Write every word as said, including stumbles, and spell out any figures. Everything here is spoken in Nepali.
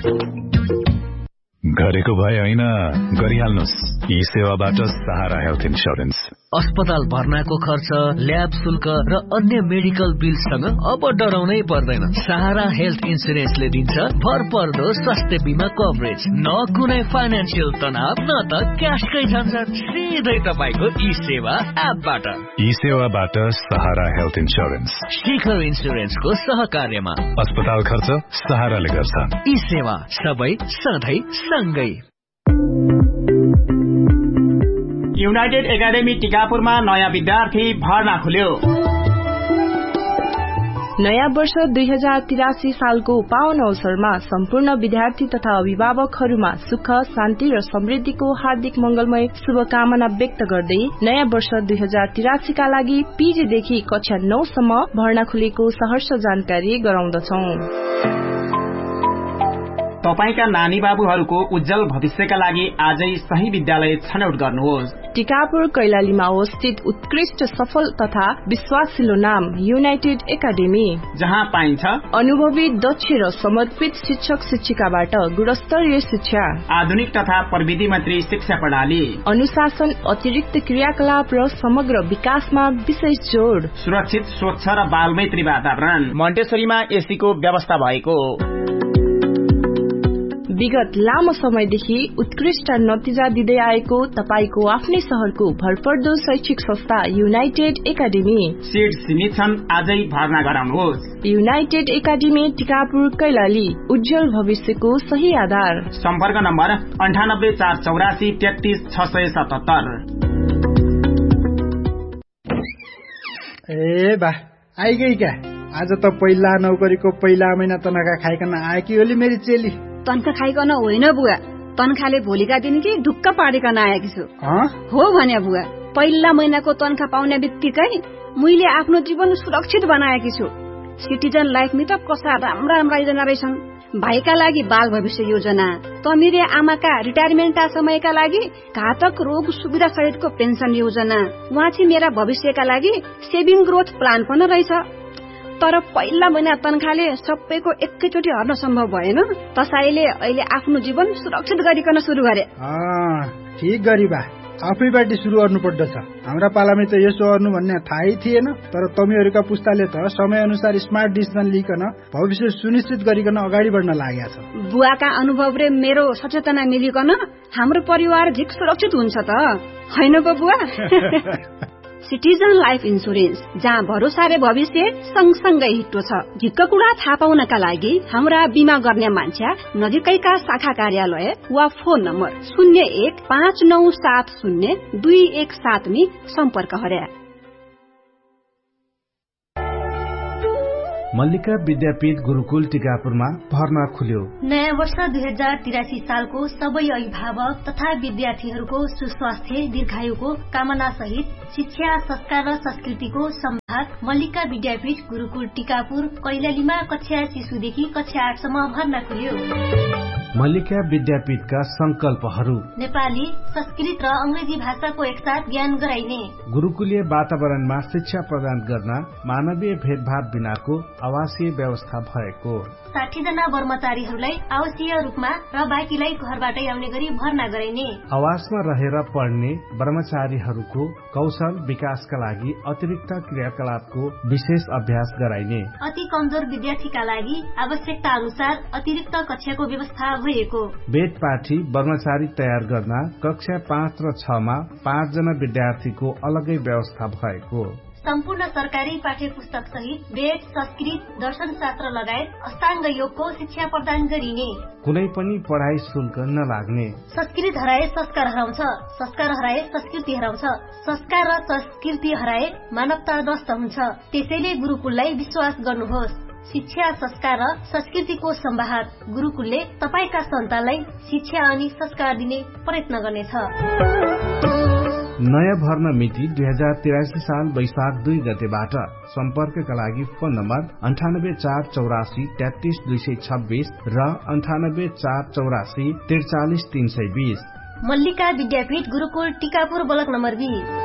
गरेको भए होइन, गरिहाल्नुस्। ई सेवाबाट सहारा हेल्थ इन्स्योरेन्स। अस्पताल भर्नाको खर्च, ल्याब शुल्क र अन्य मेडिकल बिलसँग अब डराउनै पर्दैन। सहारा हेल्थ इन्स्योरेन्सले दिन्छ भरपर्दो स्वास्थ्य बिमा कभरेज। न कुनै फाइनान्सियल तनाव, न त क्यासकै झन्झट, सिधै तपाईको ई सेवा एपबाट। ई सेवाबाट सहारा हेल्थ इन्स्योरेन्स। शिखर इन्स्योरेन्सको सहकार्यमा अस्पताल खर्च सहाराले गर्छ। ई सेवा सबै सधैँ सँगै। युनाइटेड एकाडेमी टिकापुरमा नयाँ विद्यार्थी भर्ना खुल्यो। नयाँ वर्ष दुई हजार तिरासी सालको पावन अवसरमा सम्पूर्ण विद्यार्थी तथा अभिभावकहरूमा सुख, शान्ति र समृद्धिको हार्दिक मंगलमय शुभकामना व्यक्त गर्दै नयाँ वर्ष दुई हजार तिरासी का लागि पीजीदेखि कक्षा नौ सम्म भर्ना खुलेको सहर्ष जानकारी गराउँदछौ। तपाईका नानी बाबुहरूको उज्जवल भविष्यका लागि आजै सही विद्यालय छनौट गर्नुहोस्। टिकापुर कैलालीमा अवस्थित उत्कृष्ट, सफल तथा विश्वासिलो नाम युनाइटेड एकाडेमी, जहाँ पाइन्छ अनुभवी, दक्ष र समर्पित शिक्षक शिक्षिकाबाट गुणस्तरीय शिक्षा, आधुनिक तथा प्रविधि मन्त्री शिक्षा प्रणाली, अनुशासन, अतिरिक्त क्रियाकलाप र समग्र विकासमा विशेष जोड, सुरक्षित, स्वच्छ र बालमैत्री वातावरण, मोन्टेसरीमा एसीको व्यवस्था भएको। विगत लामो समयदेखि उत्कृष्ट नतिजा दिँदै आएको तपाईको आफ्नै शहरको भरपर्दो शैक्षिक संस्था युनाइटेड एकाडेमी। सीट सीमित छन्, आजै भर्ना गराउनुहोस्। युनाइटेड एकाडेमी टिकापुर कैलाली, उज्जवल भविष्यको सही आधार। सम्पर्क नम्बर अन्ठानब्बे चार चौरासी तेत्तीस छ सय सतहत्तर। ए बा आइगई क्या, आज त पहिला नौकरीको पहिला महिना तनखा खाइकन आएकी होली मेरी चेली। तनखा खाइकन होइन बुवा, तनखाले भोलिका दिन कि ढुक्क पारिकन आएकी छु। हो भने बुवा, पहिला महिनाको तनखा पाउने बित्तिकै मैले आफ्नो जीवन सुरक्षित बनाएकी छु। सिटिजन लाइफ मित कसा राम्रा राम्रा योजना रहेछन्। भाइका लागि बाल भविष्य योजना, तमिरे आमाका रिटायरमेन्टका समयका लागि घातक रोग सुविधा सहितको पेन्सन योजना, उहाँ मेरा भविष्यका लागि सेभिङ ग्रोथ प्लान पनि रहेछ। तर पहिला महिना तनखाले सबैको एकैचोटि हर्न सम्भव भएन। त्यसैले अहिले आफ्नो जीवन सुरक्षित गरिकन सुरु गरे। ठीक गरी बा, आफैबाट सुरु गर्नु पर्दछ। हाम्रा पालामै त यसो गर्नु भन्ने थाहै थिएन। तर तमीहरूका पुस्ताले त समय अनुसार स्मार्ट डिसिजन लिइकन भविष्य सुनिश्चित गरिकन अगाडि बढ्न लागेका छ। बुवाका अनुभव र मेरो सचेतना मिलिकन हाम्रो परिवार झिक सुरक्षित हुन्छ त हैन पो बुवा? सिटिजन लाइफ इन्सुरेन्स, जहाँ भरोसा र भविष्य सँगसँगै हिट्टो छ। झिक्क कुरा थाहा पाउनका लागि हाम्रा बिमा गर्ने मान्छे नजिकैका शाखा कार्यालय वा फोन नम्बर शून्य एक पाँच नौ सात शून्य दुई एक सात में सम्पर्क गरे। मल्लिका विद्यापीठ गुरुकुल टिकापुरमा भर्ना खुल्यो। नयाँ वर्ष दुई हजार तिरासी सालको सबै अभिभावक तथा विद्यार्थीहरूको सुस्वास्थ्य दीर्घायुको कामना सहित शिक्षा, संस्कार र संस्कृतिको सम्भाग मल्लिका विद्यापीठ गुरुकुल टिकापुर कैलालीमा कक्षा शिशुदेखि कक्षा आठसम्म भर्ना खुल्यो। मल्लिका विद्यापीठका संकल्पहरू: नेपाली, संस्कृत र अंग्रेजी भाषाको एकसाथ ज्ञान गराइने, गुरुकुलीय वातावरणमा शिक्षा प्रदान गर्न मानवीय भेदभाव बिनाको आवासीय व्यवस्था भएको, साठी जना कर्मचारीहरूलाई आवासीय रूपमा र बाँकीलाई घरबाटै आउने गरी भर्ना गराइने, आवासमा रहेर पढ्ने कर्मचारीहरूको कौशल विकासका लागि अतिरिक्त क्रियाकलापको विशेष अभ्यास गराइने, अति कमजोर विद्यार्थीका लागि आवश्यकता अनुसार अतिरिक्त कक्षाको व्यवस्था भएको, बेड पाठी कर्मचारी तयार गर्न कक्षा पाँच र छमा पाँच जना विद्यार्थीको अलगै व्यवस्था भएको, सम्पूर्ण सरकारी पाठ्य पुस्तक सहित वेद, संस्कृत, दर्शन शास्त्र लगायत अष्टाङ्ग योगको शिक्षा प्रदान गरिने, कुनै पनि पढाइ शुल्क नलाग्ने, संस्कृत हराए संस्कार हराउँछ, संस्कार हराए संस्कृति हराउँछ, संस्कार र संस्कृति हराए मानवता नष्ट हुन्छ। त्यसैले गुरुकुललाई विश्वास गर्नुहोस्। शिक्षा, संस्कार र संस्कृतिको सम्भार गुरुकुलले तपाईका सन्तानलाई शिक्षा अनि संस्कार दिने प्रयत्न गर्नेछ। नयाँ भर्ना मिति दुई हजार तिरासी साल वैशाख दुई गतेबाट। सम्पर्कका लागि फोन नम्बर अन्ठानब्बे चार चौरासी तेत्तीस दुई सय छब्बीस र अन्ठानब्बे चार चौरासी त्रिचालिस तीन सय बीस। मल्लिका विद्यापीठ गुरुकुल टिकापुर ब्लक नम्बर बीस।